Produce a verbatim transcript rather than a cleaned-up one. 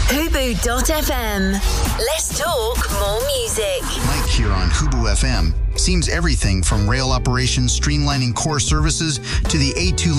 Hubu dot f m. Let's talk more music. Mike here on Hubu F M. Seems everything from rail operations streamlining core services to the A two